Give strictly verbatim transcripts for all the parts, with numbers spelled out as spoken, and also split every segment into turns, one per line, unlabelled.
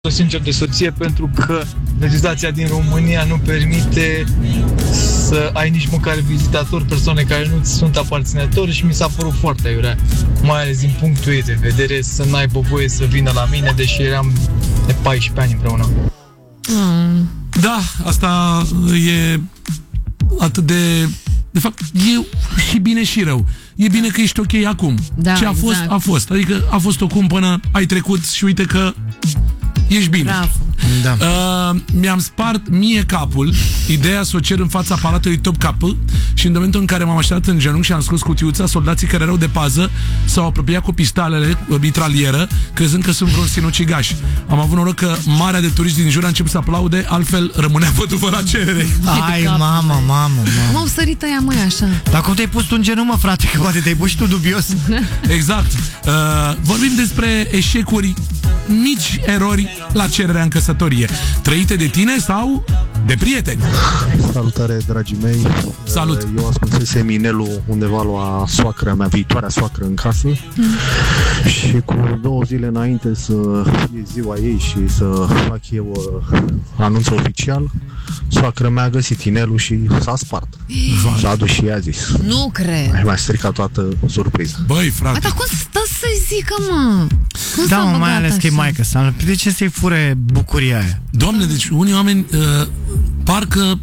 sincer de soție, pentru că legislația din România nu permite să ai nici măcar vizitatori, persoane care nu sunt aparținători, și mi s-a părut foarte aiurea, mai ales din punctul ei de vedere, să n-aibă voie să vină la mine, deși eram de paisprezece ani împreună.
Mm. Da, asta e atât de... De fapt, e și bine și rău. E bine că ești ok acum.
Da,
ce a fost,
exact.
a fost. Adică a fost o cumpănă, ai trecut și uite că ești bine.
Bravo.
Da.
Uh, mi-am spart mie capul, ideea să o cer în fața Palatului Topkapi, și în momentul în care m-am așteptat în genunchi și am scos cutiuța, soldații care erau de pază s-au apropiat cu pistalele, mitralieră, crezând că sunt vreun sinucigaș. Am avut noroc că marea de turiști din jur a început să aplaude, altfel rămânea vădul fără cerere.
Ai, mamă, mamă, mamă.
M-au sărit ăia, măi, așa.
Dar cum te-ai pus tu în genunchi, mă, frate? Că poate te-ai pus și tu dubios.
Exact. Uh, vorbim despre eșecuri, mici erori la cererea în căsătorie, trăite de tine sau de prieteni.
Salutare, dragii mei.
Salut.
Eu ascultesem inelul undeva la soacră mea, viitoarea soacră, în casă, mm. și cu două zile înainte să fie ziua ei și să fac eu uh, anunțul oficial, soacră mea a găsit inelul și s-a spart. S-a adus și i-a zis.
Nu cred.
Ai mai stricat toată surpriza.
Băi, frate.
Dar cum stă să-i zică, mă? Cum
Da, mă, mai ales
așa?
că e maică sa. De ce să-i fure bucuria aia?
Doamne, deci unii oameni uh, parcă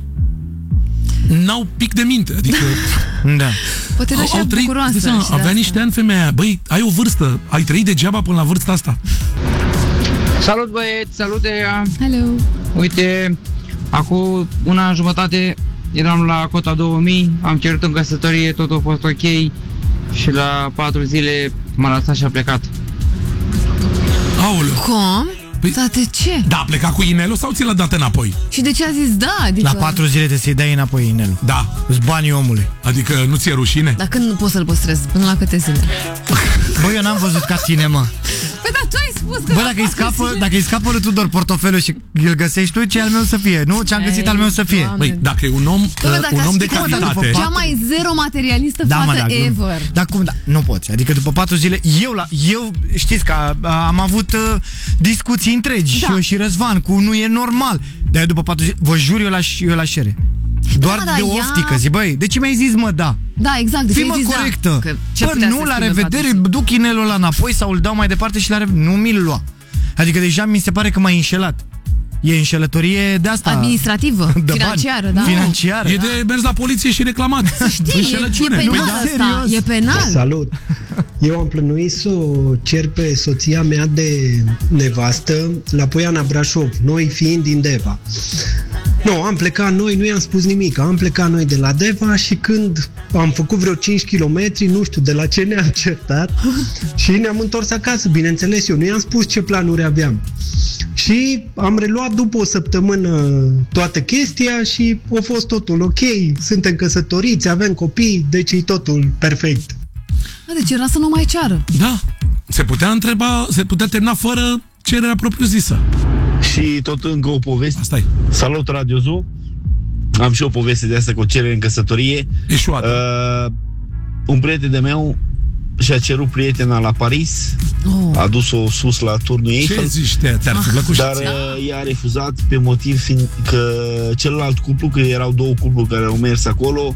n-au pic de minte. Adică
Da.
Poate era și ea bucuroasă.
de seama,
și de
avea
asta.
niște ani femeia aia. Băi, ai o vârstă, ai trăit degeaba până la vârsta asta.
Salut, băieți, salut de ea.
Hello.
Uite, acum un an jumătate eram la cota două mii, am cerut în căsătorie, tot a fost ok și la patru zile m-a lăsat și a plecat.
Aoleu.
Cum?
Păi-
Dar de ce?
Da, a plecat cu inelul sau ți l-a dat înapoi?
Și de ce a zis da? Adică...
La patru zile de să-i dai înapoi inelul.
Da.
Îți banii omului.
Adică nu ți-e rușine?
Dar când nu poți să-l păstrezi? Până la câte zile?
Băi, eu n-am văzut ca tine, mă.
Păi da, tu ai spus că...
Bă, dacă îi scapă, dacă îi scapă lui Tudor portofelul și îl găsești tu, ce al meu să fie? Nu? Ce-am găsit
Ei,
al meu să fie?
Doamne.
Băi, dacă e un om,
Bă,
uh,
dacă
un
aș
om de
fi că-
calitate.
Cea mai zero materialistă
Da, mă,
fată
da, glum.
ever.
Dar cum, da, nu poți. Adică după patru zile, eu, la, eu știți că a, am avut uh, discuții întregi,
Da.
și eu și Răzvan, cu nu e normal. Dar eu după patru zile, vă jur, eu la, eu la șere. Doar
Da,
de
da,
oftică,
ea-
zi, băi, de ce mi-ai zis, mă, da?
Da, exact. De ce
Fii,
ai
mă,
zis
corectă.
da? Că ce
Bă,
putea
nu,
să
la
schimbe
revedere,
patru zile?
duc inelul ăla înapoi sau îl dau mai departe și la revedere. Nu mi-l lua. Adică deja mi se pare că m-ai înșelat. E înșelătorie de asta.
Administrativă,
de
financiară,
bani.
da.
Financiară.
E de mers la poliție și reclamat.
Știi, e, e
Înșelăciune.
penal
Nu,
asta,
serios.
e penal.
Salut! Eu am plănuit să o cer pe soția mea de nevastă la Poiana Brașov, noi fiind din Deva. Nu, am plecat noi, nu i-am spus nimic, am plecat noi de la Deva și când am făcut vreo cinci kilometri, nu știu de la ce ne-am certat, și ne-am întors acasă, bineînțeles, eu nu i-am spus ce planuri aveam. Și am reluat după o săptămână toată chestia și a fost totul ok, suntem căsătoriți, avem copii, deci e totul perfect.
Bă, deci era să nu mai ceară.
Da. Se putea întreba, se putea termina fără cererea propriu-zisă.
Și tot încă o poveste.
Asta e.
Salut, Radio Zoo. Am și o poveste de asta cu o cerere în căsătorie.
Eșuată.
Uh, un prieten de meu și-a cerut prietena la Paris,
Oh.
a dus-o sus la turnul
Ce
Eiffel,
zici, te, ți-ar fi plăcut și
dar
ție?
uh, ea a refuzat pe motiv fiind că celălalt cuplu, că erau două cupluri care au mers acolo,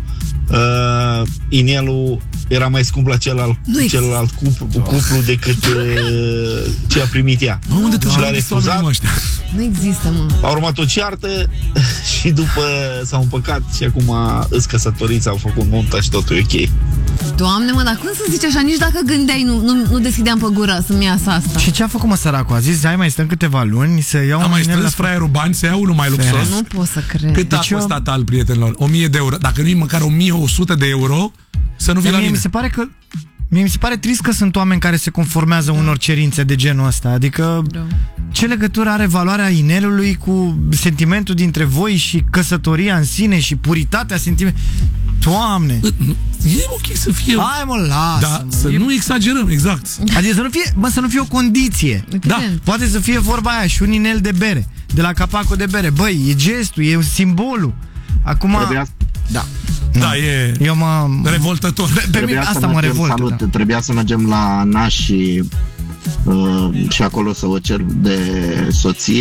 uh, inelul era mai scump la celălalt,
Nu
celălalt cuplu, cuplu decât uh, ce a primit ea.
Mă, unde te
Și l-a
duci
refuzat.
oamenii ăștia?
Nu există, mă.
A urmat o ceartă și după s-au împăcat și acum îs căsătoriți, au făcut nunta și totul e ok.
Doamne, mă, dar cum să zici așa? Nici dacă gândeai, nu, nu, nu deschideam pe gură să-mi iasă asta.
Și ce a făcut, mă, săracul? A zis, hai, mai stăm câteva luni să iau
Am
un
mai
inel
strâns
la...
fraierul bani să ia unul mai luxos.
Nu pot să cred.
Cât a
Deci eu-
costat al prietenilor? o mie de euro. Dacă nu e măcar o mie o sută de euro, să nu vii
Dar
la
mie
mine.
mi se pare că Mie mi se pare trist că sunt oameni care se conformează unor cerințe de genul ăsta. Adică
Da.
ce legătură are valoarea inelului cu sentimentul dintre voi și căsătoria în sine și puritatea sentimentului? Doamne!
E ok să fie...
Hai, mă, lasă,
Da,
mă.
să
E-
nu exagerăm, exact.
Adică să nu fie, mă, să nu fie o condiție.
Da.
Poate să fie vorba aia și un inel de bere, de la capacul de bere. Băi, e gestul, e simbolul. Acum...
Trebuia,
Da.
Da, e
Eu mă...
revoltător.
Pe mine
Trebuia să
asta mă
mergem,
revoltă.
salut,
Da.
trebuia să mergem la naș și uh, și acolo să o cer de soție.